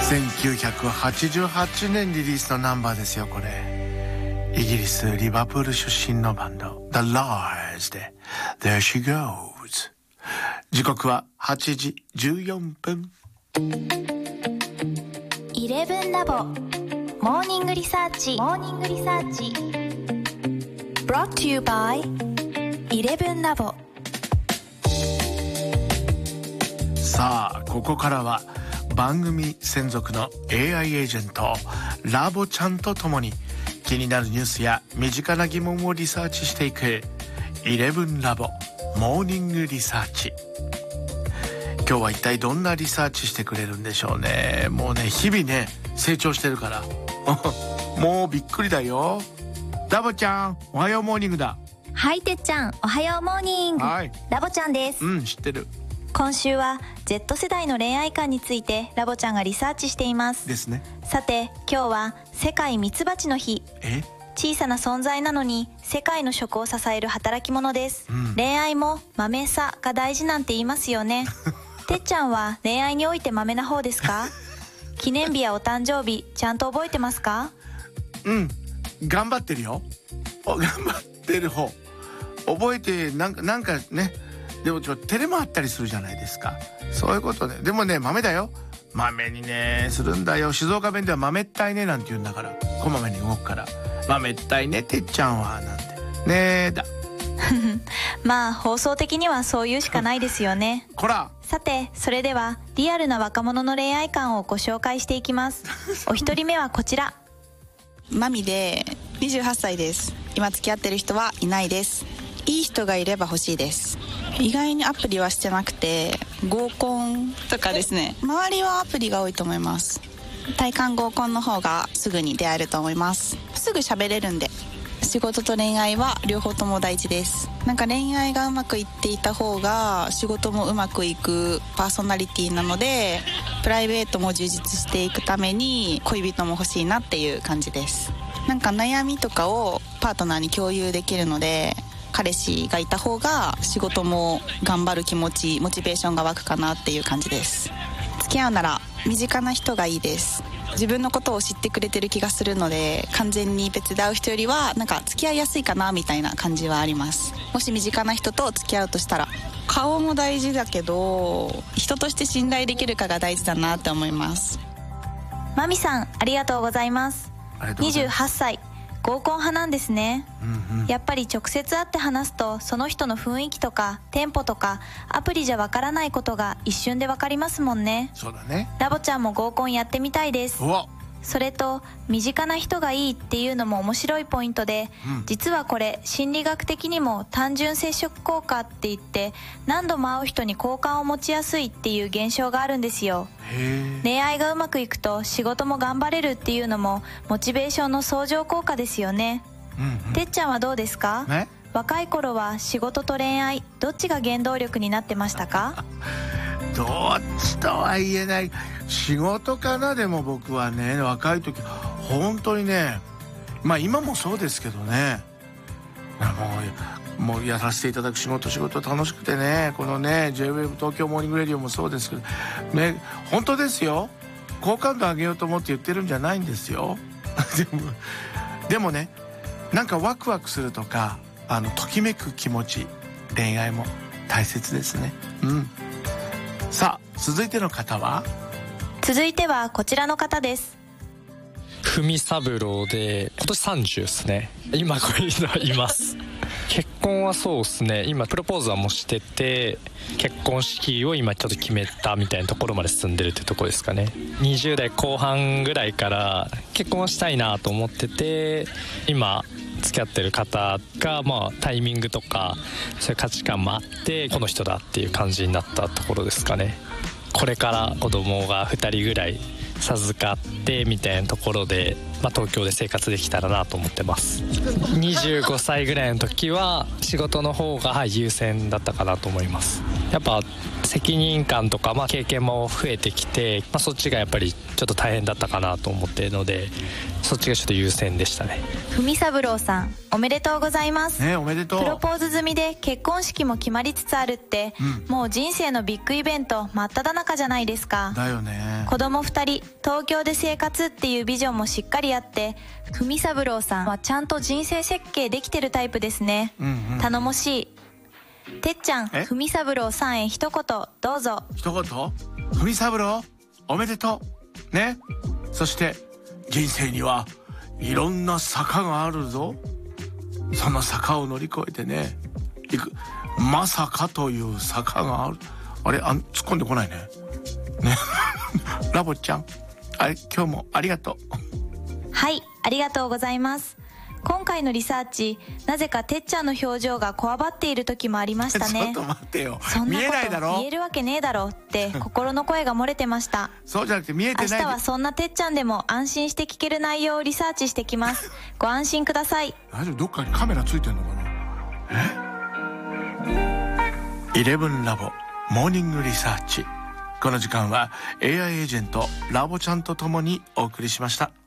1988年リリースのナンバーですよこれ。イギリスリバプール出身のバンド The Lars で There She Goes。 時刻は8時14分。 11ラボモーニングリサーチBrought to you by 11ラボ。 さあここからは番組専属の AI エージェントラボちゃんとともに気になるニュースや身近な疑問をリサーチしていく11ラボモーニングリサーチ。今日は一体どんなリサーチしてくれるんでしょうね。もうね日々ね成長してるからもうびっくりだよ。ラボちゃんおはようモーニングだ。 はいてっちゃんおはようモーニング。 はいラボちゃんです。 知ってる。 今週は Z 世代の恋愛観についてラボちゃんがリサーチしていますですね。 さて今日は世界ミツバチの日。小さな存在なのに世界の食を支える働き者です、恋愛も豆さが大事なんて言いますよねてっちゃんは恋愛において豆な方ですか？記念日やお誕生日ちゃんと覚えてますか？ 頑張ってるよ。頑張ってる方。覚えてなんかね。でも照れもあったりするじゃないですか。そういうことで。でもね豆だよ。豆にねするんだよ。静岡弁では豆ったいねなんて言うんだからこまめに動くから豆ったいねてっちゃんはなんてねえだまあ放送的にはそういうしかないですよねこら。 さてそれではリアルな若者の恋愛観をご紹介していきますお一人目はこちらマミで28歳です。今付き合ってる人はいないです。いい人がいれば欲しいです。意外にアプリはしてなくて合コンとかですね。周りはアプリが多いと思います。体感合コンの方がすぐに出会えると思います。すぐ喋れるんで。仕事と恋愛は両方とも大事です。なんか恋愛がうまくいっていた方が仕事もうまくいくパーソナリティなのでプライベートも充実していくために恋人も欲しいなっていう感じです。なんか悩みとかをパートナーに共有できるので彼氏がいた方が仕事も頑張る気持ちモチベーションが湧くかなっていう感じです。付き合うなら身近な人がいいです。自分のことを知ってくれてる気がするので完全に別で会う人よりはなんか付き合いやすいかなみたいな感じはあります。もし身近な人と付き合うとしたら顔も大事だけど人として信頼できるかが大事だなって思います。 マミさんありがとうございます。28歳合コン派なんですね、やっぱり直接会って話すとその人の雰囲気とかテンポとかアプリじゃわからないことが一瞬でわかりますもんね。 そうだね。 ラボちゃんも合コンやってみたいです。それと身近な人がいいっていうのも面白いポイントで、実はこれ心理学的にも単純接触効果って言って何度も会う人に好感を持ちやすいっていう現象があるんですよ。恋愛がうまくいくと仕事も頑張れるっていうのもモチベーションの相乗効果ですよね、てっちゃんはどうですか？若い頃は仕事と恋愛どっちが原動力になってましたか？ どっちとは言えない。仕事かな。でも僕はね若い時本当にねまあ今もそうですけどねもうやらせていただく仕事楽しくてねこのね J-WAVE 東京モーニングレディオもそうですけどね本当ですよ。好感度上げようと思って言ってるんじゃないんですよでもねなんかワクワクするとかときめく気持ち恋愛も大切ですね。さあ続いての方はこちらの方です。 文三郎で今年30ですね。今こういう人はいます結婚はそうですね今プロポーズはもうしてて結婚式を今ちょっと決めたみたいなところまで進んでるってところですかね。20代後半ぐらいから結婚したいなと思ってて今付き合ってる方がタイミングとかそういう価値観もあってこの人だっていう感じになったところですかね。これから子供が2人ぐらい授かってみたいなところで、東京で生活できたらなと思ってます。25歳ぐらいの時は仕事の方が優先だったかなと思います。 やっぱ責任感とか、経験も増えてきて、そっちがやっぱりちょっと大変だったかなと思っているので、そっちがちょっと優先でしたね。 文三郎さん、おめでとうございます。 おめでとう。 プロポーズ済みで結婚式も決まりつつあるって、もう人生のビッグイベント真っ只中じゃないですか。 だよね。 子供2人、東京で生活っていうビジョンもしっかりあって、文三郎さんはちゃんと人生設計できてるタイプですね。頼もしい。てっちゃん、文三郎さんへ一言どうぞ。 一言、文三郎おめでとうね。そして人生にはいろんな坂があるぞ。その坂を乗り越えてね行く、まさかという坂がある。あれ、突っ込んでこないねラボちゃん、今日もありがとう。 はい、ありがとうございます。今回のリサーチ、なぜかてっちゃんの表情がこわばっている時もありましたね。 ちょっと待ってよ、 そんな見えないだろ、 こと言えるわけねえだろって心の声が漏れてましたそうじゃなくて見えてない。 明日はそんなてっちゃんでも安心して聞ける内容をリサーチしてきますご安心ください。 大丈夫？どっかにカメラついてんのかな。11ラボモーニングリサーチ。この時間は AI エージェントラボちゃんとともにお送りしました。